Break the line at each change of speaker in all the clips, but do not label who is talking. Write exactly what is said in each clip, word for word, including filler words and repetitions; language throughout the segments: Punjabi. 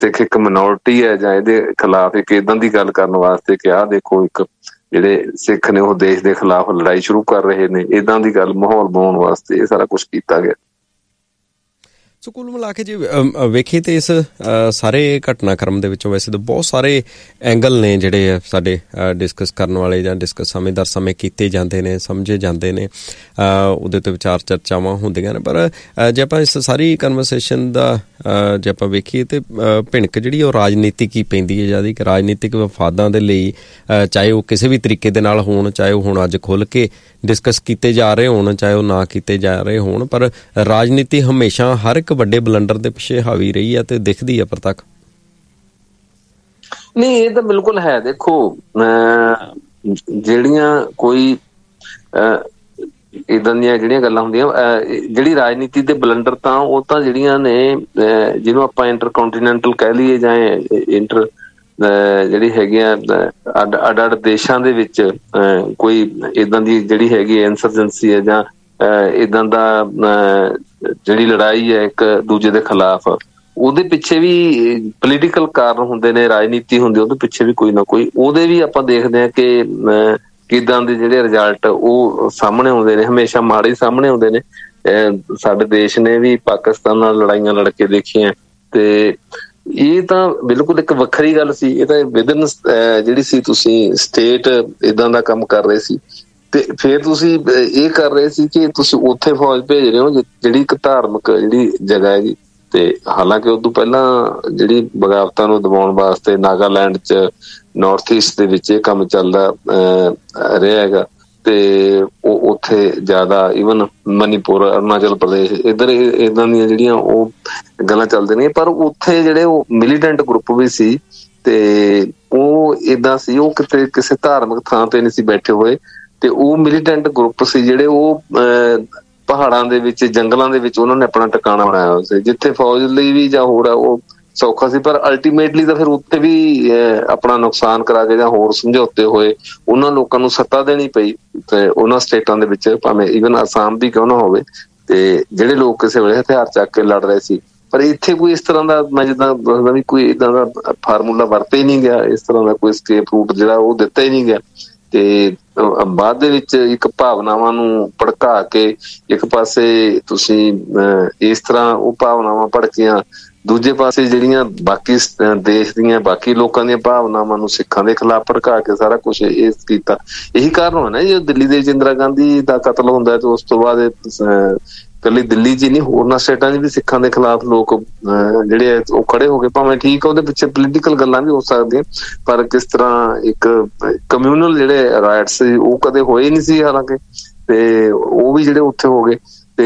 ਸਿੱਖ ਇੱਕ ਮਿਨੋਰਟੀ ਹੈ ਜਾਂ ਇਹਦੇ ਖਿਲਾਫ ਇੱਕ ਏਦਾਂ ਦੀ ਗੱਲ ਕਰਨ ਵਾਸਤੇ ਕਿ ਆਹ ਦੇਖੋ ਇੱਕ ਜਿਹੜੇ ਸਿੱਖ ਨੇ ਉਹ ਦੇਸ਼ ਦੇ ਖਿਲਾਫ ਲੜਾਈ ਸ਼ੁਰੂ ਕਰ ਰਹੇ ਨੇ, ਏਦਾਂ ਦੀ ਗੱਲ ਮਾਹੌਲ ਬਣਾਉਣ ਵਾਸਤੇ ਇਹ ਸਾਰਾ ਕੁਛ ਕੀਤਾ ਗਿਆ।
ਸੋ ਕੁੱਲ ਮਿਲਾ ਕੇ ਜੇ ਵੇਖੀਏ ਤਾਂ ਇਸ ਸਾਰੇ ਘਟਨਾਕ੍ਰਮ ਦੇ ਵਿੱਚੋਂ ਵੈਸੇ ਤਾਂ ਬਹੁਤ ਸਾਰੇ ਐਂਗਲ ਨੇ ਜਿਹੜੇ ਸਾਡੇ ਡਿਸਕਸ ਕਰਨ ਵਾਲੇ ਜਾਂ ਡਿਸਕਸ ਸਮਝਦਾਰ ਸਮੇਂ ਕੀਤੇ ਜਾਂਦੇ ਨੇ, ਸਮਝੇ ਜਾਂਦੇ ਨੇ, ਉਹਦੇ 'ਤੇ ਵਿਚਾਰ ਚਰਚਾਵਾਂ ਹੁੰਦੀਆਂ ਨੇ। ਪਰ ਜੇ ਆਪਾਂ ਇਸ ਸਾਰੀ ਕਨਵਰਸੇਸ਼ਨ ਦਾ ਜੇ ਆਪਾਂ ਵੇਖੀਏ ਤਾਂ ਭਿਣਕ ਜਿਹੜੀ ਉਹ ਰਾਜਨੀਤਿਕ ਹੀ ਪੈਂਦੀ ਹੈ ਜ਼ਿਆਦਾ, ਕਿ ਰਾਜਨੀਤਿਕ ਵਿਫਾਦਾਂ ਦੇ ਲਈ ਚਾਹੇ ਉਹ ਕਿਸੇ ਵੀ ਤਰੀਕੇ ਦੇ ਨਾਲ ਹੋਣ, ਚਾਹੇ ਉਹ ਹੁਣ ਅੱਜ ਖੁੱਲ੍ਹ ਕੇ ਡਿਸਕਸ ਕੀਤੇ ਜਾ ਰਹੇ ਹੋਣ, ਚਾਹੇ ਉਹ ਨਾ ਕੀਤੇ ਜਾ ਰਹੇ ਹੋਣ, ਪਰ ਰਾਜਨੀਤੀ ਹਮੇਸ਼ਾ ਹਰ ਇੱਕ ਵੱਡੇ ਬਲੰਡਰ ਦੇ ਪਿੱਛੇ ਹਾਵੀ ਰਹੀ ਹੈ ਤੇ ਦਿਖਦੀ ਹੈ ਪ੍ਰਤੱਖ।
ਨਹੀਂ, ਇਹ ਤਾਂ ਬਿਲਕੁਲ ਹੈ। ਦੇਖੋ ਜਿਹੜੀਆਂ ਕੋਈ ਏਦਾਂ ਦੀਆਂ ਜਿਹੜੀਆਂ ਗੱਲਾਂ ਹੁੰਦੀਆਂ, ਜਿਹੜੀ ਰਾਜਨੀਤੀ ਦੇ ਬਲੰਡਰ ਤਾਂ ਉਹ ਤਾਂ ਜਿਹੜੀਆਂ ਨੇ ਜਿਹਨੂੰ ਆਪਾਂ ਇੰਟਰ ਕੰਟੀਨੈਂਟਲ ਕਹਿ ਲਈਏ ਜਾਂ ਇੰਟਰ ਜਿਹੜੀ ਹੈਗੀ ਆ ਅੱਡ ਅੱਡ ਅੱਡ ਦੇਸ਼ਾਂ ਦੇ ਵਿੱਚ ਕੋਈ ਏਦਾਂ ਦੀ ਜਿਹੜੀ ਹੈਗੀ ਇੰਸਰਜੈਂਸੀ ਹੈ ਜਾਂ ਏਦਾਂ ਦਾ ਜਿਹੜੀ ਲੜਾਈ ਹੈ ਇੱਕ ਦੂਜੇ ਦੇ ਖਿਲਾਫ, ਉਹਦੇ ਪਿੱਛੇ ਵੀ ਪੋਲੀਟੀਕਲ ਕਾਰਨ ਹੁੰਦੇ ਨੇ, ਰਾਜਨੀਤੀ ਹੁੰਦੀ ਉਹਦੇ ਪਿੱਛੇ ਵੀ ਕੋਈ ਨਾ ਕੋਈ। ਉਹਦੇ ਵੀ ਆਪਾਂ ਦੇਖਦੇ ਹਾਂ ਕਿ ਕਿੱਦਾਂ ਦੇ ਜਿਹੜੇ ਰਿਜ਼ਲਟ ਉਹ ਸਾਹਮਣੇ ਆਉਂਦੇ ਨੇ, ਹਮੇਸ਼ਾ ਮਾੜੇ ਹੀ ਸਾਹਮਣੇ ਆਉਂਦੇ ਨੇ। ਸਾਡੇ ਦੇਸ਼ ਨੇ ਵੀ ਪਾਕਿਸਤਾਨ ਨਾਲ ਲੜਾਈਆਂ ਲੜ ਕੇ ਦੇਖੀਆਂ ਤੇ ਇਹ ਤਾਂ ਬਿਲਕੁਲ ਇੱਕ ਵੱਖਰੀ ਗੱਲ ਸੀ। ਇਹ ਤਾਂ ਵਿਦਨ ਜਿਹੜੀ ਸੀ ਤੁਸੀਂ ਸਟੇਟ ਏਦਾਂ ਦਾ ਕੰਮ ਕਰ ਰਹੇ ਸੀ ਤੇ ਫਿਰ ਤੁਸੀਂ ਇਹ ਕਰ ਰਹੇ ਸੀ ਕਿ ਤੁਸੀਂ ਉੱਥੇ ਫੌਜ ਭੇਜ ਰਹੇ ਹੋ ਜਿਹੜੀ ਇੱਕ ਧਾਰਮਿਕ ਜਿਹੜੀ ਜਗ੍ਹਾ ਹੈਗੀ। ਤੇ ਹਾਲਾਂਕਿ ਉਦੋਂ ਪਹਿਲਾਂ ਜਿਹੜੀ ਬਗਾਵਤਾਂ ਨੂੰ ਦਬਾਉਣ ਵਾਸਤੇ ਨਾਗਾਲੈਂਡ ਚ ਨਾਰਥ ਈਸਟ ਦੇ ਵਿੱਚ ਇਹ ਕੰਮ ਚੱਲਦਾ ਅਹ ਰਿਹਾ ਹੈਗਾ ਤੇ ਉਹ ਉੱਥੇ ਜ਼ਿਆਦਾ ਈਵਨ ਮਨੀਪੁਰ, ਅਰੁਣਾਚਲ ਪ੍ਰਦੇਸ਼ ਇੱਧਰ ਏਦਾਂ ਦੀਆਂ ਜਿਹੜੀਆਂ ਉਹ ਗੱਲਾਂ ਚੱਲਦੀਆਂ ਨੇ। ਪਰ ਉੱਥੇ ਜਿਹੜੇ ਉਹ ਮਿਲੀਟੈਂਟ ਗਰੁੱਪ ਵੀ ਸੀ ਤੇ ਉਹ ਏਦਾਂ ਸੀ, ਉਹ ਕਿਤੇ ਕਿਸੇ ਧਾਰਮਿਕ ਥਾਂ ਤੇ ਨਹੀਂ ਸੀ ਬੈਠੇ ਹੋਏ ਤੇ ਉਹ ਮਿਲੀਟੈਂਟ ਗਰੁੱਪ ਸੀ ਜਿਹੜੇ ਉਹ ਪਹਾੜਾਂ ਦੇ ਵਿੱਚ, ਜੰਗਲਾਂ ਦੇ ਵਿੱਚ ਉਹਨਾਂ ਨੇ ਆਪਣਾ ਟਿਕਾਣਾ ਬਣਾਇਆ ਹੋਇਆ ਸੀ, ਜਿੱਥੇ ਫੌਜ ਲਈ ਵੀ ਜਾਂ ਹੋਰ ਆ ਉਹ ਸੌਖਾ ਸੀ। ਪਰ ਅਲਟੀਮੇਟਲੀ ਤਾਂ ਫਿਰ ਉੱਥੇ ਵੀ ਆਪਣਾ ਨੁਕਸਾਨ ਕਰਾ ਕੇ ਜਾਂ ਹੋਰ ਸਮਝੌਤੇ ਹੋਏ, ਉਹਨਾਂ ਲੋਕਾਂ ਨੂੰ ਸੱਤਾ ਦੇਣੀ ਪਈ ਤੇ ਉਹਨਾਂ ਸਟੇਟਾਂ ਦੇ ਵਿੱਚ, ਭਾਵੇਂ ਈਵਨ ਅਸਾਮ ਵੀ ਕਿਉਂ ਨਾ ਹੋਵੇ, ਤੇ ਜਿਹੜੇ ਲੋਕ ਕਿਸੇ ਵੇਲੇ ਹਥਿਆਰ ਚੱਕ ਕੇ ਲੜ ਰਹੇ ਸੀ। ਪਰ ਇੱਥੇ ਕੋਈ ਇਸ ਤਰ੍ਹਾਂ ਦਾ, ਮੈਂ ਜਿੱਦਾਂ ਦੱਸਦਾ ਵੀ ਕੋਈ ਏਦਾਂ ਦਾ ਫਾਰਮੂਲਾ ਵਰਤਿਆ ਹੀ ਨਹੀਂ ਗਿਆ, ਇਸ ਤਰ੍ਹਾਂ ਦਾ ਕੋਈ ਸਕੇਪ ਰੂਟ ਜਿਹੜਾ ਉਹ ਦਿੱਤਾ ਹੀ ਨਹੀਂ ਗਿਆ। ਤੇ ਬਾਅਦ ਦੇ ਵਿੱਚ ਇੱਕ ਭਾਵਨਾਵਾਂ ਨੂੰ ਭੜਕਾ ਕੇ ਇੱਕ ਪਾਸੇ ਤੁਸੀਂ ਇਸ ਤਰ੍ਹਾਂ ਉਹ ਭਾਵਨਾਵਾਂ ਭੜਕੀਆਂ, ਦੂਜੇ ਪਾਸੇ ਜਿਹੜੀਆਂ ਬਾਕੀ ਦੇਸ਼ ਦੀਆਂ ਬਾਕੀ ਲੋਕਾਂ ਦੀਆਂ ਭਾਵਨਾਵਾਂ ਨੂੰ ਸਿੱਖਾਂ ਦੇ ਖਿਲਾਫ ਭੜਕਾ ਕੇ ਸਾਰਾ ਕੁਛ ਇਹ ਕੀਤਾ। ਇਹੀ ਕਾਰਨ ਹੋਇਆ ਨਾ ਜੇ ਦਿੱਲੀ ਦੇ ਇੰਦਰਾ ਗਾਂਧੀ ਦਾ ਕਤਲ ਹੁੰਦਾ ਤੇ ਉਸ ਤੋਂ ਬਾਅਦ ਇਕੱਲੀ ਦਿੱਲੀ ਚ ਹੀ ਨਹੀਂ, ਹੋਰਨਾਂ ਸਟੇਟਾਂ ਚ ਵੀ ਸਿੱਖਾਂ ਦੇ ਖਿਲਾਫ ਲੋਕ ਜਿਹੜੇ ਆ ਉਹ ਖੜੇ ਹੋ ਗਏ। ਭਾਵੇਂ ਠੀਕ ਆ ਉਹਦੇ ਪਿੱਛੇ ਪੋਲੀਟੀਕਲ ਗੱਲਾਂ ਵੀ ਹੋ ਸਕਦੀਆਂ, ਪਰ ਕਿਸ ਤਰ੍ਹਾਂ ਇੱਕ ਕਮਿਊਨਲ ਜਿਹੜੇ ਰਾਈਟਸ ਸੀ ਉਹ ਕਦੇ ਹੋਏ ਨਹੀਂ ਸੀ ਹਾਲਾਂਕਿ, ਤੇ ਉਹ ਵੀ ਜਿਹੜੇ ਉੱਥੇ ਹੋ ਗਏ। ਤੇ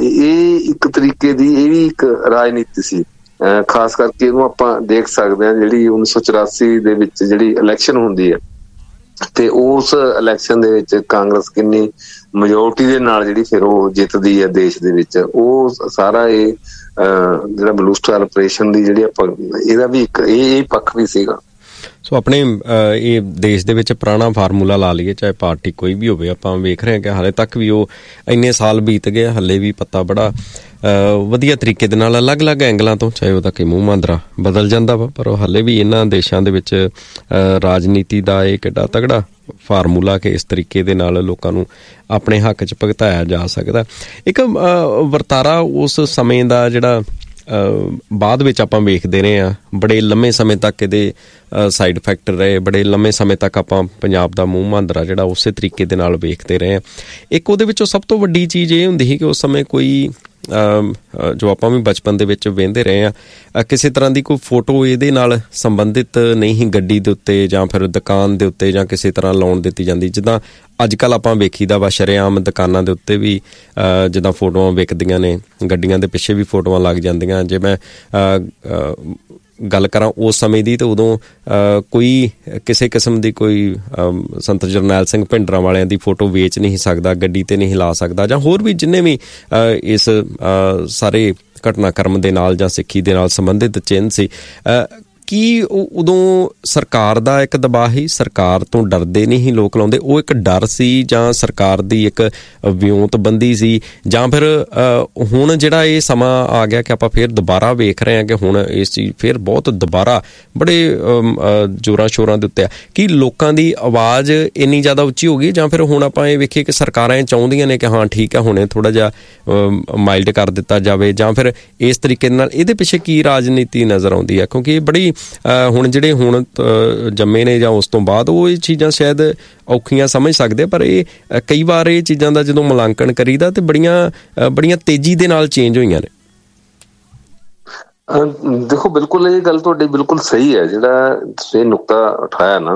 ਇਹ ਇੱਕ ਤਰੀਕੇ ਦੀ ਇਹ ਵੀ ਇੱਕ ਰਾਜਨੀਤੀ ਸੀ। ਖਾਸ ਕਰਕੇ ਇਹਨੂੰ ਆਪਾਂ ਦੇਖ ਸਕਦੇ ਹਾਂ ਜਿਹੜੀ ਉੱਨੀ ਸੌ ਚੁਰਾਸੀ ਦੇ ਵਿੱਚ ਜਿਹੜੀ ਇਲੈਕਸ਼ਨ ਹੁੰਦੀ ਹੈ ਤੇ ਉਸ ਇਲੈਕਸ਼ਨ ਦੇ ਵਿੱਚ ਕਾਂਗਰਸ ਕਿੰਨੀ ਮੈਜੋਰਟੀ ਦੇ ਨਾਲ ਜਿਹੜੀ ਫਿਰ ਉਹ ਜਿੱਤਦੀ ਹੈ ਦੇਸ਼ ਦੇ ਵਿੱਚ, ਉਹ ਸਾਰਾ ਇਹ ਜਿਹੜਾ ਬਲੂ ਸਟਾਰ ਆਪਰੇਸ਼ਨ ਦੀ ਜਿਹੜੀ ਆਪਾਂ ਇਹਦਾ ਵੀ ਇੱਕ ਇਹ ਪੱਖ ਵੀ ਸੀਗਾ।
ਸੋ ਆਪਣੇ ਇਹ ਦੇਸ਼ ਦੇ ਵਿੱਚ ਪੁਰਾਣਾ ਫਾਰਮੂਲਾ ਲਾ ਲਈਏ, ਚਾਹੇ ਪਾਰਟੀ ਕੋਈ ਵੀ ਹੋਵੇ, ਆਪਾਂ ਵੇਖ ਰਹੇ ਹਾਂ ਕਿ ਹਾਲੇ ਤੱਕ ਵੀ ਉਹ ਇੰਨੇ ਸਾਲ ਬੀਤ ਗਏ, ਹਾਲੇ ਵੀ ਪੱਤਾ ਬੜਾ ਵਧੀਆ ਤਰੀਕੇ ਦੇ ਨਾਲ ਅਲੱਗ-ਅਲੱਗ ਐਂਗਲਾਂ ਤੋਂ, ਚਾਹੇ ਉਹਦਾ ਕਿ ਮੂੰਹ ਮਾਂਦਰਾ ਬਦਲ ਜਾਂਦਾ ਵਾ, ਪਰ ਉਹ ਹਾਲੇ ਵੀ ਇਹਨਾਂ ਦੇਸ਼ਾਂ ਦੇ ਵਿੱਚ ਰਾਜਨੀਤੀ ਦਾ ਇਹ ਕਿੱਡਾ ਤਗੜਾ ਫਾਰਮੂਲਾ ਕਿ ਇਸ ਤਰੀਕੇ ਦੇ ਨਾਲ ਲੋਕਾਂ ਨੂੰ ਆਪਣੇ ਹੱਕ 'ਚ ਭੁਗਤਾਇਆ ਜਾ ਸਕਦਾ। ਇੱਕ ਵਰਤਾਰਾ ਉਸ ਸਮੇਂ ਦਾ ਜਿਹੜਾ ਬਾਅਦ ਵਿੱਚ ਆਪਾਂ ਵੇਖਦੇ ਰਹੇ ਹਾਂ, ਬੜੇ ਲੰਮੇ ਸਮੇਂ ਤੱਕ ਇਹਦੇ ਸਾਈਡ ਇਫੈਕਟ ਰਹੇ, ਬੜੇ ਲੰਮੇ ਸਮੇਂ ਤੱਕ ਆਪਾਂ ਪੰਜਾਬ ਦਾ ਮੂੰਹ ਮਾਂਦਰਾ ਜਿਹੜਾ ਉਸੇ ਤਰੀਕੇ ਦੇ ਨਾਲ ਵੇਖਦੇ ਰਹੇ ਹਾਂ। ਇੱਕ ਉਹਦੇ ਵਿੱਚੋਂ ਸਭ ਤੋਂ ਵੱਡੀ ਚੀਜ਼ ਇਹ ਹੁੰਦੀ ਸੀ ਕਿ ਉਸ ਸਮੇਂ ਕੋਈ ਜੋ ਆਪਾਂ ਵੀ ਬਚਪਨ ਦੇ ਵਿੱਚ ਵਹਿੰਦੇ ਰਹੇ ਹਾਂ, ਕਿਸੇ ਤਰ੍ਹਾਂ ਦੀ ਕੋਈ ਫੋਟੋ ਇਹਦੇ ਨਾਲ ਸੰਬੰਧਿਤ ਨਹੀਂ ਸੀ ਗੱਡੀ ਦੇ ਉੱਤੇ ਜਾਂ ਫਿਰ ਦੁਕਾਨ ਦੇ ਉੱਤੇ ਜਾਂ ਕਿਸੇ ਤਰ੍ਹਾਂ ਲਾਉਣ ਦਿੱਤੀ ਜਾਂਦੀ। ਜਿੱਦਾਂ ਅੱਜ ਕੱਲ੍ਹ ਆਪਾਂ ਵੇਖੀਦਾ ਵਾ ਸ਼ਰੇਆਮ ਦੁਕਾਨਾਂ ਦੇ ਉੱਤੇ ਵੀ ਜਿੱਦਾਂ ਫੋਟੋਆਂ ਵਿਕਦੀਆਂ ਨੇ, ਗੱਡੀਆਂ ਦੇ ਪਿੱਛੇ ਵੀ ਫੋਟੋਆਂ ਲੱਗ ਜਾਂਦੀਆਂ। ਜੇ ਮੈਂ ਗੱਲ ਕਰਾਂ ਉਸ ਸਮੇਂ ਦੀ, ਤਾਂ ਉਦੋਂ ਕੋਈ ਕਿਸੇ ਕਿਸਮ ਦੀ ਕੋਈ ਸੰਤ ਜਰਨੈਲ ਸਿੰਘ ਭਿੰਡਰਾਂ ਵਾਲਿਆਂ ਦੀ ਫੋਟੋ ਵੇਚ ਨਹੀਂ ਸਕਦਾ, ਗੱਡੀ 'ਤੇ ਨਹੀਂ ਲਾ ਸਕਦਾ, ਜਾਂ ਹੋਰ ਵੀ ਜਿੰਨੇ ਵੀ ਇਸ ਸਾਰੇ ਘਟਨਾਕ੍ਰਮ ਦੇ ਨਾਲ ਜਾਂ ਸਿੱਖੀ ਦੇ ਨਾਲ ਸੰਬੰਧਿਤ ਚਿੰਨ੍ਹ ਸੀ। ਕੀ ਉਦੋਂ ਸਰਕਾਰ ਦਾ ਇੱਕ ਦਬਾਅ ਸੀ, ਸਰਕਾਰ ਤੋਂ ਡਰਦੇ ਨਹੀਂ ਸੀ ਲੋਕ ਲਾਉਂਦੇ, ਉਹ ਇੱਕ ਡਰ ਸੀ ਜਾਂ ਸਰਕਾਰ ਦੀ ਇੱਕ ਵਿਉਂਤਬੰਦੀ ਸੀ, ਜਾਂ ਫਿਰ ਹੁਣ ਜਿਹੜਾ ਇਹ ਸਮਾਂ ਆ ਗਿਆ ਕਿ ਆਪਾਂ ਫਿਰ ਦੁਬਾਰਾ ਵੇਖ ਰਹੇ ਹਾਂ ਕਿ ਹੁਣ ਇਸ ਚੀਜ਼ ਫਿਰ ਬਹੁਤ ਦੁਬਾਰਾ ਬੜੇ ਜ਼ੋਰਾਂ ਸ਼ੋਰਾਂ ਦੇ ਉੱਤੇ ਆ, ਕਿ ਲੋਕਾਂ ਦੀ ਆਵਾਜ਼ ਇੰਨੀ ਜ਼ਿਆਦਾ ਉੱਚੀ ਹੋ ਗਈ, ਜਾਂ ਫਿਰ ਹੁਣ ਆਪਾਂ ਇਹ ਵੇਖੀਏ ਕਿ ਸਰਕਾਰਾਂ ਇਹ ਚਾਹੁੰਦੀਆਂ ਨੇ ਕਿ ਹਾਂ ਠੀਕ ਹੈ ਹੁਣੇ ਥੋੜ੍ਹਾ ਜਿਹਾ ਮਾਈਲਡ ਕਰ ਦਿੱਤਾ ਜਾਵੇ, ਜਾਂ ਫਿਰ ਇਸ ਤਰੀਕੇ ਨਾਲ ਇਹਦੇ ਪਿੱਛੇ ਕੀ ਰਾਜਨੀਤੀ ਨਜ਼ਰ ਆਉਂਦੀ ਹੈ? ਕਿਉਂਕਿ ਇਹ ਬੜੀ ਹੁਣ ਜਿਹੜੇ ਹੁਣ ਜੰਮੇ ਨੇ ਜਾਂ ਉਸ ਤੋਂ ਬਾਅਦ ਉਹ ਇਹ ਚੀਜ਼ਾਂ ਸ਼ਾਇਦ ਔਖੀਆਂ ਸਮਝ ਸਕਦੇ, ਪਰ ਇਹ ਕਈ ਵਾਰ ਇਹ ਚੀਜ਼ਾਂ ਦਾ ਜਦੋਂ ਮੁਲਾਂਕਣ ਕਰੀਦਾ ਤੇ ਬੜੀਆਂ ਬੜੀਆਂ ਤੇਜ਼ੀ ਦੇ ਨਾਲ ਚੇਂਜ ਹੋਈਆਂ ਨੇ।
ਦੇਖੋ ਬਿਲਕੁਲ ਇਹ ਗੱਲ ਤੁਹਾਡੀ ਬਿਲਕੁਲ ਸਹੀ ਹੈ, ਜਿਹੜਾ ਤੁਸੀਂ ਨੁਕਤਾ ਉਠਾਇਆ ਨਾ।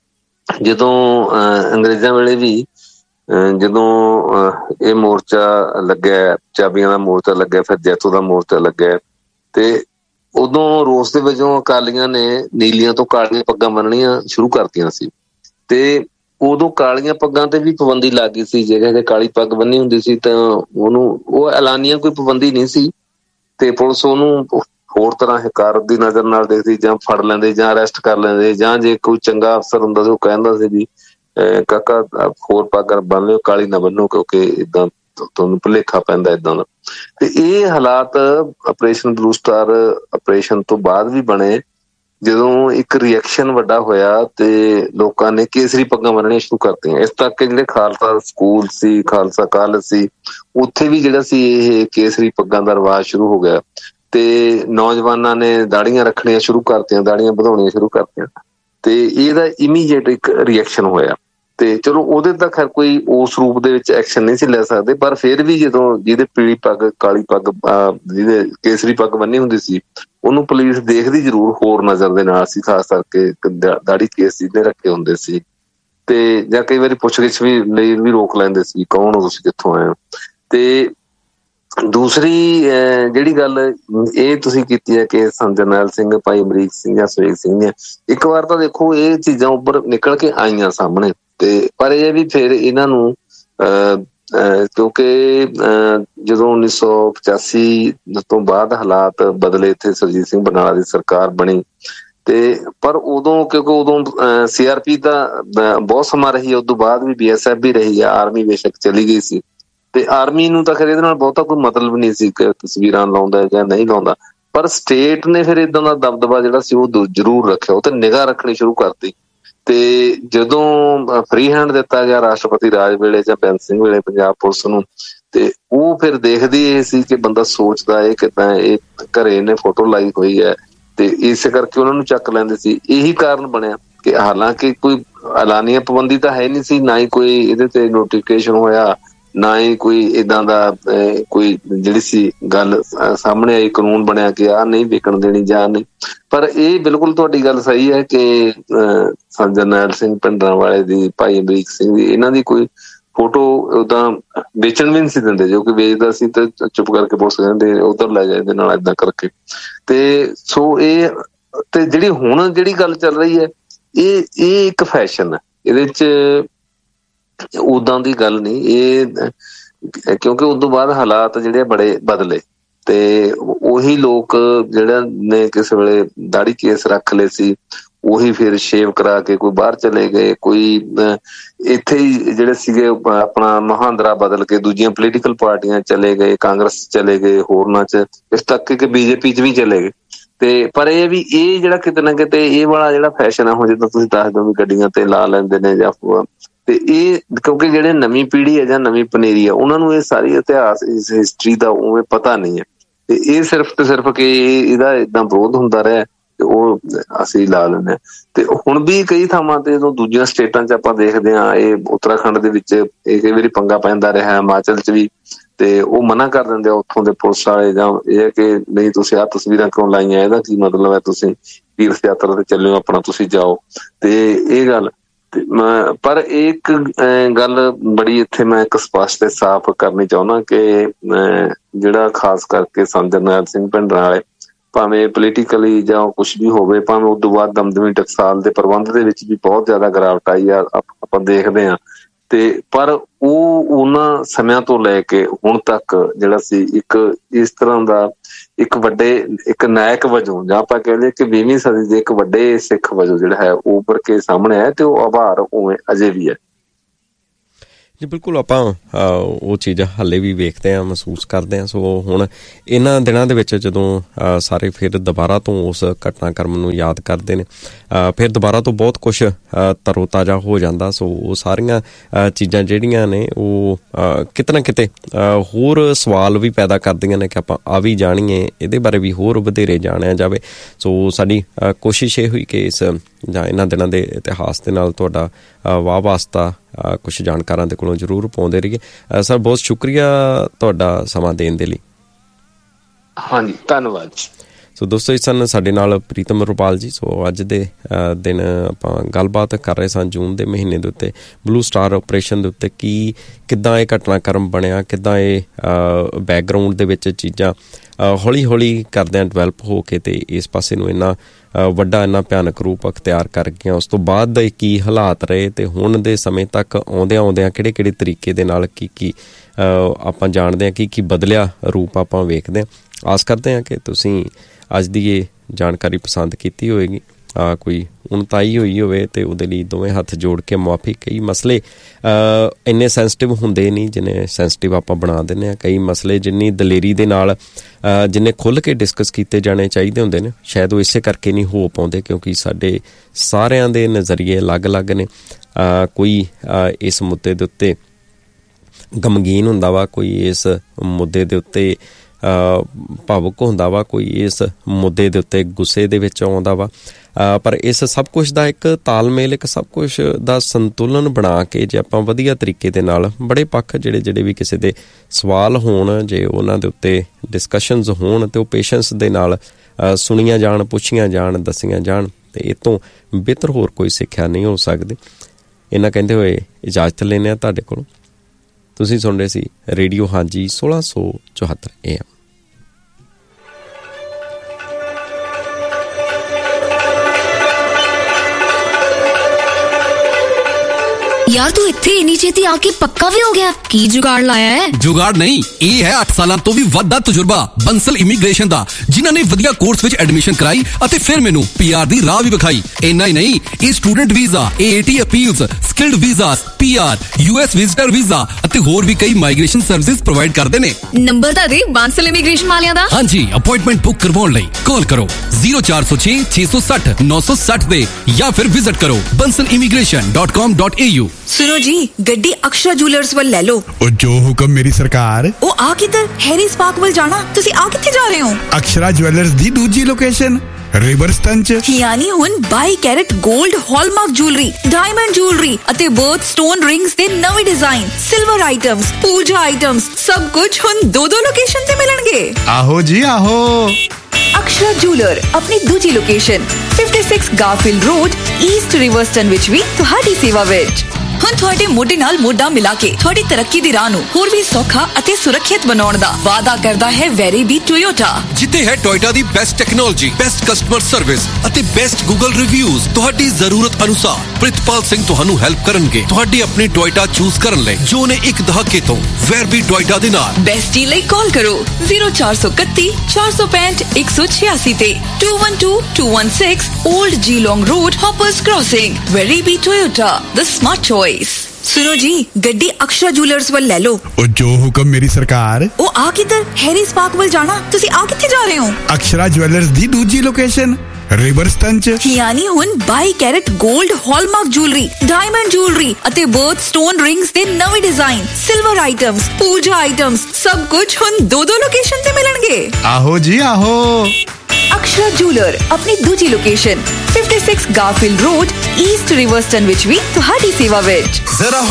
ਜਦੋਂ ਅੰਗਰੇਜ਼ਾਂ ਵੇਲੇ ਵੀ ਜਦੋਂ ਇਹ ਮੋਰਚਾ ਲੱਗਿਆ, ਚਾਬੀਆਂ ਦਾ ਮੋਰਚਾ ਲੱਗਿਆ, ਫਿਰ ਜੈਤੋ ਦਾ ਮੋਰਚਾ ਲੱਗਿਆ, ਤੇ ਉਦੋਂ ਰੋਸ ਦੇ ਵਜੋਂ ਅਕਾਲੀਆਂ ਨੇ ਨੀਲੀਆਂ ਤੋਂ ਕਾਲੀਆਂ ਪੱਗਾਂ ਬੰਨਣੀਆਂ ਸ਼ੁਰੂ ਕਰਤੀਆਂ ਸੀ, ਤੇ ਉਦੋਂ ਕਾਲੀਆਂ ਪੱਗਾਂ ਤੇ ਵੀ ਪਾਬੰਦੀ ਲੱਗ ਗਈ ਸੀ। ਜੇ ਜੇ ਕਾਲੀ ਪੱਗ ਬੰਨੀ ਹੁੰਦੀ ਸੀ ਤਾਂ ਉਹਨੂੰ ਉਹ ਐਲਾਨੀਆਂ ਕੋਈ ਪਾਬੰਦੀ ਨਹੀਂ ਸੀ, ਤੇ ਪੁਲਿਸ ਉਹਨੂੰ ਹੋਰ ਤਰ੍ਹਾਂ ਹਕਾਰਤ ਦੀ ਨਜ਼ਰ ਨਾਲ ਦੇਖਦੀ, ਜਾਂ ਫੜ ਲੈਂਦੇ ਜਾਂ ਅਰੈਸਟ ਕਰ ਲੈਂਦੇ, ਜਾਂ ਜੇ ਕੋਈ ਚੰਗਾ ਅਫਸਰ ਹੁੰਦਾ ਸੀ ਉਹ ਕਹਿੰਦਾ ਸੀ ਵੀ ਕਾਕਾ ਹੋਰ ਪੱਗ ਬੰਨ ਲਿਓ, ਕਾਲੀ ਨਾ ਬੰਨੋ, ਕਿਉਂਕਿ ਏਦਾਂ ਤੁਹਾਨੂੰ ਭੁਲੇਖਾ ਪੈਂਦਾ ਏਦਾਂ ਦਾ। ਤੇ ਇਹ ਹਾਲਾਤ ਆਪਰੇਸ਼ਨ ਬਲੂ ਸਟਾਰ ਆਪਰੇਸ਼ਨ ਤੋਂ ਬਾਅਦ ਵੀ ਬਣੇ, ਜਦੋਂ ਇੱਕ ਰਿਐਕਸ਼ਨ ਵੱਡਾ ਹੋਇਆ ਤੇ ਲੋਕਾਂ ਨੇ ਕੇਸਰੀ ਪੱਗਾਂ ਬੰਨਣੀਆਂ ਸ਼ੁਰੂ ਕਰਤੀਆਂ। ਇਸ ਤੱਕ ਜਿਹੜੇ ਖਾਲਸਾ ਸਕੂਲ ਸੀ, ਖਾਲਸਾ ਕਾਲਜ ਸੀ, ਉੱਥੇ ਵੀ ਜਿਹੜਾ ਸੀ ਇਹ ਕੇਸਰੀ ਪੱਗਾਂ ਦਾ ਰਿਵਾਜ ਸ਼ੁਰੂ ਹੋ ਗਿਆ, ਤੇ ਨੌਜਵਾਨਾਂ ਨੇ ਦਾੜੀਆਂ ਰੱਖਣੀਆਂ ਸ਼ੁਰੂ ਕਰਤੀਆਂ, ਦਾੜੀਆਂ ਵਧਾਉਣੀਆਂ ਸ਼ੁਰੂ ਕਰਤੀਆਂ, ਤੇ ਇਹਦਾ ਇਮੀਡੀਏਟ ਇੱਕ ਰਿਐਕਸ਼ਨ ਹੋਇਆ। ਤੇ ਚਲੋ ਉਹਦੇ ਤਾਂ ਖੈਰ ਕੋਈ ਉਸ ਰੂਪ ਦੇ ਵਿੱਚ ਐਕਸ਼ਨ ਨਹੀਂ ਸੀ ਲੈ ਸਕਦੇ, ਪਰ ਫਿਰ ਵੀ ਜਦੋਂ ਜਿਹਦੇ ਪੀਲੀ ਪੱਗ ਕਾਲੀ ਪੱਗ ਜਿਹਦੇ ਕੇਸਰੀ ਪੱਗ ਬੰਨੀ ਹੁੰਦੀ ਸੀ ਉਹਨੂੰ ਪੁਲਿਸ ਦੇਖਦੀ ਜ਼ਰੂਰ ਹੋਰ ਨਜ਼ਰ ਦੇ ਨਾਲ ਸੀ, ਖਾਸ ਕਰਕੇ ਦਾੜੀ ਕੇਸ ਜਿਹਨੇ ਰੱਖੇ ਹੁੰਦੇ ਸੀ, ਤੇ ਜਾਂ ਕਈ ਵਾਰੀ ਪੁੱਛਗਿੱਛ ਵੀ ਲਈ ਵੀ ਰੋਕ ਲੈਂਦੇ ਸੀ, ਕੌਣ ਹੋ ਤੁਸੀਂ, ਕਿੱਥੋਂ ਆਏ ਹੋ। ਤੇ ਦੂਸਰੀ ਜਿਹੜੀ ਗੱਲ ਇਹ ਤੁਸੀਂ ਕੀਤੀ ਹੈ ਕਿ ਸੰਤ ਜਰਨੈਲ ਸਿੰਘ, ਭਾਈ ਅਮਰੀਕ ਸਿੰਘ ਜਾਂ ਸਵੇਗ ਸਿੰਘ ਨੇ, ਇੱਕ ਵਾਰ ਤਾਂ ਦੇਖੋ ਇਹ ਚੀਜ਼ਾਂ ਉੱਪਰ ਨਿਕਲ ਕੇ ਆਈਆਂ ਸਾਹਮਣੇ, ਤੇ ਪਰ ਇਹ ਵੀ ਫਿਰ ਇਹਨਾਂ ਨੂੰ ਅਹ ਕਿਉਂਕਿ ਜਦੋਂ ਉੱਨੀ ਸੌ ਪਚਾਸੀ ਤੋਂ ਬਾਅਦ ਹਾਲਾਤ ਬਦਲੇ, ਇੱਥੇ ਸੁਰਜੀਤ ਸਿੰਘ ਬਰਨਾਲਾ ਦੀ ਸਰਕਾਰ ਬਣੀ, ਤੇ ਪਰ ਉਦੋਂ ਕਿਉਂਕਿ ਉਦੋਂ ਸੀ ਆਰ ਪੀ ਦਾ ਬਹੁਤ ਸਮਾਂ ਰਹੀ, ਉਦੋਂ ਬਾਅਦ ਵੀ ਬੀ ਐਸ ਐਫ ਵੀ ਰਹੀ ਆ, ਆਰਮੀ ਬੇਸ਼ੱਕ ਚਲੀ ਗਈ ਸੀ, ਤੇ ਆਰਮੀ ਨੂੰ ਤਾਂ ਖੈਰ ਇਹਦੇ ਨਾਲ ਬਹੁਤਾ ਕੋਈ ਮਤਲਬ ਨਹੀਂ ਸੀ ਕਿ ਤਸਵੀਰਾਂ ਲਾਉਂਦਾ ਜਾਂ ਨਹੀਂ ਲਾਉਂਦਾ, ਪਰ ਸਟੇਟ ਨੇ ਫਿਰ ਏਦਾਂ ਦਾ ਦਬਦਬਾ ਜਿਹੜਾ ਸੀ ਉਹ ਜ਼ਰੂਰ ਰੱਖਿਆ, ਉਹ ਤੇ ਨਿਗਾਹ ਰੱਖਣੀ ਸ਼ੁਰੂ ਕਰਤੀ। ਤੇ ਜਦੋਂ ਫਰੀ ਹੈਂਡ ਦਿੱਤਾ ਗਿਆ ਰਾਸ਼ਟਰਪਤੀ ਰਾਜ ਵੇਲੇ ਜਾਂ ਬੈਂਸ ਸਿੰਘ ਵੇਲੇ ਪੰਜਾਬ ਪੁਲਿਸ ਨੂੰ, ਤੇ ਉਹ ਫਿਰ ਦੇਖਦੀ ਇਹ ਸੀ ਕਿ ਬੰਦਾ ਸੋਚਦਾ ਇਹ ਕਿੱਦਾਂ, ਇਹ ਘਰੇ ਇਹਨੇ ਫੋਟੋ ਲਾਈ ਹੋਈ ਹੈ, ਤੇ ਇਸੇ ਕਰਕੇ ਉਹਨਾਂ ਨੂੰ ਚੱਕ ਲੈਂਦੇ ਸੀ। ਇਹੀ ਕਾਰਨ ਬਣਿਆ ਕਿ ਹਾਲਾਂਕਿ ਕੋਈ ਐਲਾਨੀਆ ਪਾਬੰਦੀ ਤਾਂ ਹੈ ਨਹੀਂ ਸੀ, ਨਾ ਹੀ ਕੋਈ ਇਹਦੇ ਤੇ ਨੋਟੀਫਿਕੇਸ਼ਨ ਹੋਇਆ, ਨਾ ਹੀ ਕੋਈ ਏਦਾਂ ਦਾ ਕੋਈ ਜਿਹੜੀ ਸੀ ਗੱਲ ਸਾਹਮਣੇ ਆਈ, ਕਾਨੂੰਨ ਬਣਿਆ ਕਿ ਆਹ ਨਹੀਂ ਵਿਕਣ ਦੇਣੀ ਜਾਂ ਨਹੀਂ। ਪਰ ਇਹ ਬਿਲਕੁਲ ਤੁਹਾਡੀ ਗੱਲ ਸਹੀ ਹੈ ਕਿ ਸੰਤ ਜਰਨੈਲ ਸਿੰਘ ਭਿੰਡਰਾਂਵਾਲੇ ਦੀ, ਭਾਈ ਅਮਰੀਕ ਸਿੰਘ ਦੀ, ਇਹਨਾਂ ਦੀ ਕੋਈ ਫੋਟੋ ਓਦਾਂ ਵੇਚਣ ਵੀ ਨਹੀਂ ਸੀ ਦਿੰਦੇ, ਜੋ ਕਿ ਵੇਚਦਾ ਸੀ ਤੇ ਚੁੱਪ ਕਰਕੇ ਪੁਲਿਸ ਕਹਿੰਦੇ ਉਧਰ ਲੈ ਜਾ ਇਹਦੇ ਨਾਲ ਏਦਾਂ ਕਰਕੇ। ਤੇ ਸੋ ਇਹ ਤੇ ਜਿਹੜੀ ਹੁਣ ਜਿਹੜੀ ਗੱਲ ਚੱਲ ਰਹੀ ਹੈ ਇਹ ਇਹ ਇੱਕ ਫੈਸ਼ਨ ਹੈ, ਇਹਦੇ ਚ ਉਦਾਂ ਦੀ ਗੱਲ ਨਹੀਂ ਇਹ, ਕਿਉਂਕਿ ਉਦੋਂ ਬਾਅਦ ਹਾਲਾਤ ਜਿਹੜੇ ਬੜੇ ਬਦਲੇ, ਤੇ ਉਹੀ ਲੋਕ ਜਿਹੜਾ ਨੇ ਕਿਸੇ ਵੇਲੇ ਦਾੜੀ ਕੇਸ ਰੱਖ ਲਏ ਸੀ, ਉਹੀ ਫਿਰ ਸ਼ੇਵ ਕਰਾ ਕੇ ਕੋਈ ਬਾਹਰ ਚਲੇ ਗਏ, ਕੋਈ ਇੱਥੇ ਹੀ ਜਿਹੜੇ ਸੀਗੇ ਆਪਣਾ ਮਹਾਂਦਰਾ ਬਦਲ ਕੇ ਦੂਜੀਆਂ ਪੋਲੀਟੀਕਲ ਪਾਰਟੀਆਂ ਚਲੇ ਗਏ, ਕਾਂਗਰਸ ਚਲੇ ਗਏ, ਹੋਰਨਾਂ ਚ, ਇਸ ਤੱਕ ਕਿ ਬੀਜੇਪੀ ਚ ਵੀ ਚਲੇ ਗਏ। ਤੇ ਪਰ ਇਹ ਵੀ ਇਹ ਜਿਹੜਾ ਕਿਤੇ ਨਾ ਕਿਤੇ ਇਹ ਵਾਲਾ ਜਿਹੜਾ ਫੈਸ਼ਨ ਆ, ਹੁਣ ਜਿੱਦਾਂ ਤੁਸੀਂ ਦੱਸ ਦਿਓ ਵੀ ਗੱਡੀਆਂ ਤੇ ਲਾ ਲੈਂਦੇ ਨੇ ਜਾਂ, ਤੇ ਇਹ ਕਿਉਂਕਿ ਜਿਹੜੇ ਨਵੀਂ ਪੀੜ੍ਹੀ ਹੈ ਜਾਂ ਨਵੀਂ ਪਨੀਰੀ ਆ ਉਹਨਾਂ ਨੂੰ ਇਹ ਸਾਰੀ ਇਤਿਹਾਸ, ਇਸ ਹਿਸਟਰੀ ਦਾ ਉਵੇਂ ਪਤਾ ਨਹੀਂ ਹੈ, ਤੇ ਇਹ ਸਿਰਫ ਤੇ ਸਿਰਫ ਕਿ ਇਹਦਾ ਏਦਾਂ ਵਿਰੋਧ ਹੁੰਦਾ ਰਿਹਾ ਤੇ ਉਹ ਅਸੀਂ ਲਾ ਲੈਂਦੇ ਹਾਂ। ਤੇ ਹੁਣ ਵੀ ਕਈ ਥਾਵਾਂ ਤੇ ਜਦੋਂ ਦੂਜੀਆਂ ਸਟੇਟਾਂ ਚ ਆਪਾਂ ਦੇਖਦੇ ਹਾਂ, ਇਹ ਉੱਤਰਾਖੰਡ ਦੇ ਵਿੱਚ ਇਹ ਕਈ ਵਾਰੀ ਪੰਗਾ ਪੈਂਦਾ ਰਿਹਾ, ਹਿਮਾਚਲ ਚ ਵੀ, ਤੇ ਉਹ ਮਨਾ ਕਰ ਦਿੰਦੇ ਆ ਉੱਥੋਂ ਦੇ ਪੁਲਿਸ ਵਾਲੇ, ਜਾਂ ਇਹ ਹੈ ਕਿ ਨਹੀਂ ਤੁਸੀਂ ਆਹ ਤਸਵੀਰਾਂ ਕਿਉਂ ਲਾਈਆਂ, ਇਹਦਾ ਕੀ ਮਤਲਬ ਹੈ, ਤੁਸੀਂ ਤੀਰਥ ਯਾਤਰਾ ਤੇ ਚੱਲਿਓ ਆਪਣਾ, ਤੁਸੀਂ ਜਾਓ। ਤੇ ਇਹ ਗੱਲ ਪਰ ਇੱਕ ਗੱਲ ਬੜੀ ਇੱਥੇ ਮੈਂ ਇੱਕ ਸਪਸ਼ਟ ਤੇ ਸਾਫ਼ ਕਰਨੀ ਚਾਹੁੰਦਾ ਕਿ ਜਿਹੜਾ ਖਾਸ ਕਰਕੇ ਸੰਤ ਜਰਨੈਲ ਸਿੰਘ ਭਿੰਡਰਾਂਵਾਲੇ, ਭਾਵੇਂ ਪੋਲੀਟੀਕਲੀ ਜਾਂ ਕੁਛ ਵੀ ਹੋਵੇ, ਭਾਵੇਂ ਉਦੋਂ ਬਾਅਦ ਦਮਦਮੀ ਟਕਸਾਲ ਦੇ ਪ੍ਰਬੰਧ ਦੇ ਵਿੱਚ ਵੀ ਬਹੁਤ ਜ਼ਿਆਦਾ ਗਿਰਾਵਟ ਆਈ ਆ, ਆਪਾਂ ਦੇਖਦੇ ਹਾਂ, ਤੇ ਪਰ ਉਹ ਉਹਨਾਂ ਸਮਿਆਂ ਤੋਂ ਲੈ ਕੇ ਹੁਣ ਤੱਕ ਜਿਹੜਾ ਸੀ ਇੱਕ ਇਸ ਤਰ੍ਹਾਂ ਦਾ ਇੱਕ ਵੱਡੇ ਇੱਕ ਨਾਇਕ ਵਜੋਂ ਜਾਂ ਆਪਾਂ ਕਹਿੰਦੇ ਕਿ ਵੀਹਵੀਂ ਸਦੀ ਦੇ ਇੱਕ ਵੱਡੇ ਸਿੱਖ ਵਜੋਂ ਜਿਹੜਾ ਹੈ ਉੱਭਰ ਕੇ ਸਾਹਮਣੇ ਆਇਆ, ਤੇ ਉਹ ਆਭਾਰ ਉਵੇਂ ਅਜੇ ਵੀ ਹੈ
ਜੀ। ਬਿਲਕੁਲ, ਆਪਾਂ ਉਹ ਚੀਜ਼ ਹਾਲੇ ਵੀ ਵੇਖਦੇ ਹਾਂ, ਮਹਿਸੂਸ ਕਰਦੇ ਹਾਂ। ਸੋ ਹੁਣ ਇਹਨਾਂ ਦਿਨਾਂ ਦੇ ਵਿੱਚ ਜਦੋਂ ਸਾਰੇ ਫਿਰ ਦੁਬਾਰਾ ਤੋਂ ਉਸ ਘਟਨਾਕ੍ਰਮ ਨੂੰ ਯਾਦ ਕਰਦੇ ਨੇ, ਫਿਰ ਦੁਬਾਰਾ ਤੋਂ ਬਹੁਤ ਕੁਛ ਤਰੋ ਤਾਜ਼ਾ ਹੋ ਜਾਂਦਾ। ਸੋ ਉਹ ਸਾਰੀਆਂ ਚੀਜ਼ਾਂ ਜਿਹੜੀਆਂ ਨੇ ਉਹ ਕਿਤੇ ਨਾ ਕਿਤੇ ਹੋਰ ਸਵਾਲ ਵੀ ਪੈਦਾ ਕਰਦੀਆਂ ਨੇ ਕਿ ਆਪਾਂ ਆ ਵੀ ਜਾਣੀਏ, ਇਹਦੇ ਬਾਰੇ ਵੀ ਹੋਰ ਵਧੇਰੇ ਜਾਣਿਆ ਜਾਵੇ। ਸੋ ਸਾਡੀ ਕੋਸ਼ਿਸ਼ ਇਹ ਹੋਈ ਕਿ ਇਸ ਜਾਂ ਇਹਨਾਂ ਦਿਨਾਂ ਦੇ ਇਤਿਹਾਸ ਦੇ ਨਾਲ ਤੁਹਾਡਾ ਵਾਹ ਵਾਸਤਾ ਕੁਛ ਜਾਣਕਾਰਾਂ ਦੇ ਕੋਲੋਂ ਜ਼ਰੂਰ ਪਾਉਂਦੇ ਰਹੀਏ। ਸਰ, ਬਹੁਤ ਸ਼ੁਕਰੀਆ ਤੁਹਾਡਾ ਸਮਾਂ ਦੇਣ ਦੇ ਲਈ।
ਹਾਂਜੀ, ਧੰਨਵਾਦ।
ਸੋ ਦੋਸਤੋ, ਇਸ ਸਨ ਸਾਡੇ ਨਾਲ ਪ੍ਰੀਤਮ ਰੁਪਾਲ ਜੀ। ਸੋ ਅੱਜ ਦੇ ਦਿਨ ਆਪਾਂ ਗੱਲਬਾਤ ਕਰ ਰਹੇ ਸਾਂ ਜੂਨ ਦੇ ਮਹੀਨੇ ਦੇ ਉੱਤੇ ਬਲੂ ਸਟਾਰ ਆਪਰੇਸ਼ਨ ਦੇ ਉੱਤੇ, ਕੀ ਕਿੱਦਾਂ ਇਹ ਘਟਨਾਕ੍ਰਮ ਬਣਿਆ, ਕਿੱਦਾਂ ਇਹ ਬੈਕਗਰਾਊਂਡ ਦੇ ਵਿੱਚ ਚੀਜ਼ਾਂ ਹੌਲੀ ਹੌਲੀ ਕਰਦਿਆਂ ਡਿਵੈਲਪ ਹੋ ਕੇ ਤੇ ਇਸ ਪਾਸੇ ਨੂੰ ਇੰਨਾ ਵੱਡਾ ਇੰਨਾ ਭਿਆਨਕ ਰੂਪ ਅਖਤਿਆਰ ਕਰ ਗਈਆਂ। ਉਸ ਤੋਂ ਬਾਅਦ ਦੇ ਕੀ ਹਾਲਾਤ ਰਹੇ ਤੇ ਹੁਣ ਦੇ ਸਮੇਂ ਤੱਕ ਆਉਂਦਿਆਂ ਆਉਂਦਿਆਂ ਕਿਹੜੇ ਕਿਹੜੇ ਤਰੀਕੇ ਦੇ ਨਾਲ ਕੀ ਕੀ ਆਪਾਂ ਜਾਣਦੇ ਹਾਂ, ਕੀ ਕੀ ਬਦਲਿਆ ਰੂਪ ਆਪਾਂ ਵੇਖਦੇ ਹਾਂ। ਆਸ ਕਰਦੇ ਹਾਂ ਕਿ ਤੁਸੀਂ ਅੱਜ ਦੀ ਇਹ ਜਾਣਕਾਰੀ ਪਸੰਦ ਕੀਤੀ ਹੋਏਗੀ। ਕੋਈ ਉਣਤਾਈ ਹੋਈ ਹੋਵੇ ਤੇ ਉਹਦੇ ਲਈ ਦੋਵੇਂ ਹੱਥ ਜੋੜ ਕੇ ਮੁਆਫੀ। ਕਈ ਮਸਲੇ ਇੰਨੇ ਸੈਂਸਿਟਿਵ ਹੁੰਦੇ ਨਹੀਂ ਜਿੰਨੇ ਸੈਂਸਿਟਿਵ ਆਪਾਂ ਬਣਾ ਦਿੰਦੇ ਹਾਂ। ਕਈ ਮਸਲੇ ਜਿੰਨੀ ਦਲੇਰੀ ਦੇ ਨਾਲ ਜਿੰਨੇ ਖੁੱਲ੍ਹ ਕੇ ਡਿਸਕਸ ਕੀਤੇ ਜਾਣੇ ਚਾਹੀਦੇ ਹੁੰਦੇ ਨੇ, ਸ਼ਾਇਦ ਉਹ ਇਸੇ ਕਰਕੇ ਨਹੀਂ ਹੋ ਪਾਉਂਦੇ ਕਿਉਂਕਿ ਸਾਡੇ ਸਾਰਿਆਂ ਦੇ ਨਜ਼ਰੀਏ ਅਲੱਗ-ਅਲੱਗ ਨੇ। ਕੋਈ ਇਸ ਮੁੱਦੇ ਦੇ ਉੱਤੇ ਗਮਗੀਨ ਹੁੰਦਾ ਵਾ, ਕੋਈ ਇਸ ਮੁੱਦੇ ਦੇ ਉੱਤੇ ਭਾਵੁਕ ਹੁੰਦਾ ਵਾ, ਕੋਈ ਇਸ ਮੁੱਦੇ ਦੇ ਉੱਤੇ ਗੁੱਸੇ ਦੇ ਵਿੱਚ ਆਉਂਦਾ ਵਾ। ਪਰ ਇਸ ਸਭ ਕੁਛ ਦਾ ਇੱਕ ਤਾਲਮੇਲ, ਇੱਕ ਸਭ ਕੁਛ ਦਾ ਸੰਤੁਲਨ ਬਣਾ ਕੇ ਜੇ ਆਪਾਂ ਵਧੀਆ ਤਰੀਕੇ ਦੇ ਨਾਲ ਬੜੇ ਪੱਖ ਜਿਹੜੇ ਜਿਹੜੇ ਵੀ ਕਿਸੇ ਦੇ ਸਵਾਲ ਹੋਣ, ਜੇ ਉਹਨਾਂ ਦੇ ਉੱਤੇ ਡਿਸਕਸ਼ਨਸ ਹੋਣ ਤੇ ਉਹ ਪੇਸ਼ੈਂਸ ਦੇ ਨਾਲ ਸੁਣੀਆਂ ਜਾਣ, ਪੁੱਛੀਆਂ ਜਾਣ, ਦੱਸੀਆਂ ਜਾਣ, ਤੇ ਇਹ ਤੋਂ ਬਿਹਤਰ ਹੋਰ ਕੋਈ ਸਿੱਖਿਆ ਨਹੀਂ ਹੋ ਸਕਦੀ। ਇਹਨਾਂ ਕਹਿੰਦੇ ਹੋਏ ਇਜਾਜ਼ਤ ਲੈਂਦੇ ਹਾਂ ਤੁਹਾਡੇ ਕੋਲੋਂ। ਤੁਸੀਂ ਸੁਣ ਰਹੇ ਸੀ ਰੇਡੀਓ ਹਾਂਜੀ ਸੋਲਾਂ ਸੌ ਚੁਹੱਤਰ ਏ ਐਮ।
यार तू इत्थे इन्नी छेती आके पक्का भी हो गया, की जुगाड़ लाया है?
जुगाड़ नहीं, ये है अठ साल तो भी वध दा तजुर्बा बंसल इमीग्रेशन दा, जिन्हां ने वधिया कोर्स विच एडमिशन कराई अते फिर मैनू पीआर दी राह भी विखाई। इन्ना ही नहीं, ये student visa, AAT appeals, skilled visas, PR, US visitor visa अते होर भी कई माइग्रेशन सर्विसेज प्रोवाइड करदे ने।
नंबर ता दे बंसल इमीग्रेशन वालियां दा।
हां जी, अपॉइंटमेंट बुक करवाउण लई कॉल करो zero four zero six six six zero नौ सौ साठ दे या फिर विजिट करो Bansal immigration dot com dot A you.
सुनो जी, गड्डी अक्षरा जूलर्स वाल ले लो।
ओ जो हुक्म मेरी सरकार।
ओ आ किधर? हैरिस पार्क वाल जाना। तुसी आ किथे जा रहे हो?
अक्षरा ज्वेलर्स दी दूजी लोकेशन रिवरस्टन च,
यानी हुन by carat gold hallmark jewellery, diamond jewellery अते बर्थ स्टोन रिंग्स दे नवे डिजाइन, सिल्वर आइटम्स, पूजा आइटम्स, सब कुछ हुन दो दो लोकेशन ते मिलणगे।
आहो जी आहो।
अक्षरा जूलर अपनी दूजी लोकेशन छप्पन गारफील्ड रोड ईस्ट रिवरस्टन विच भी तुहाडी सेवा विच। ਹੁਣ ਤੁਹਾਡੇ ਮੋਢੇ ਨਾਲ ਮੋਢਾ ਮਿਲਾ ਕੇ ਤੁਹਾਡੀ ਤਰੱਕੀ ਦੀ ਰਾਹ ਨੂੰ ਹੋਰ ਵੀ ਸੌਖਾ ਅਤੇ ਸੁਰੱਖਿਅਤ ਬਣਾਉਣ ਦਾ ਵਾਅਦਾ ਕਰਦਾ ਹੈ ਵੈਰੀਬੀ ਟੋਯੋਟਾ,
ਜਿੱਥੇ ਹੈ ਟੋਯੋਟਾ ਦੀ best technology, best customer service ਅਤੇ ਬੈਸਟ ਗੂਗਲ ਰਿਵਿਊਜ਼। ਤੁਹਾਡੀ ਜ਼ਰੂਰਤ ਅਨੁਸਾਰ ਪ੍ਰਿਤਪਾਲ ਸਿੰਘ ਤੁਹਾਨੂੰ ਹੈਲਪ ਕਰਨਗੇ ਤੁਹਾਡੀ ਆਪਣੀ ਟੋਯੋਟਾ ਚੂਜ਼ ਕਰਨ ਲਈ, ਜੋ ਨੇ ਇੱਕ ਦਹਾਕੇ ਤੋਂ ਵੈਰਬੀ ਟੋਯੋਟਾ ਦੇ ਨਾਲ।
ਬੈਸਟੀ ਲਈ ਕਾਲ ਕਰੋ zero four one one four five zero one one six six ਤੇ two one two two one six old Geelong road hoppers crossing. वैरीबी Toyota, the smart choice. सुनो जी, गड्डी अक्षरा जूलर्स वाल ले लो।
ओ जो हुक्म मेरी सरकार।
ओ आ किधर? हैरिस पार्क वाल जाना। तुसी आ किथे जा रहे हो?
अक्षरा ज्वेलर्स दी दूजी लोकेशन रिवरस्टन च,
यानी हुन by carat gold hallmark jewellery, diamond jewellery अते बर्थ स्टोन रिंग्स दे नवे डिजाइन, सिल्वर आइटम्स, पूजा आइटम्स, सब कुछ हुन दो दो लोकेशन ते मिलणगे।
आहो जी आहो।
अक्षरा जूलर अपनी दूजी लोकेशन छप्पन गारफील्ड रोड ईस्ट रिवरस्टन विच भी तुहाडी सेवा विच।
जरा